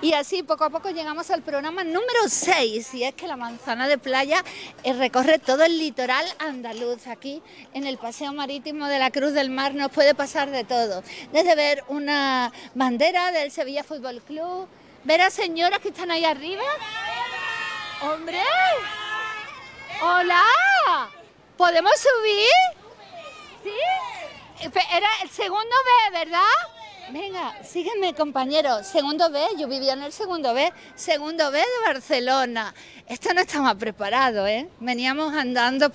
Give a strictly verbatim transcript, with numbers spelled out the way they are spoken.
Y así poco a poco llegamos al programa número seis, y es que la manzana de playa eh, recorre todo el litoral andaluz. Aquí en el paseo marítimo de la Cruz del Mar nos puede pasar de todo, desde ver una bandera del Sevilla Fútbol Club, ver a señoras que están ahí arriba. ¡Hombre! ¡Hola! ¿Podemos subir? ¿Sí? Era el segundo B, ¿verdad? Venga, sígueme, compañeros. Segundo B, yo vivía en el segundo B. Segundo B de Barcelona. Esto no estaba preparado, ¿eh? Veníamos andando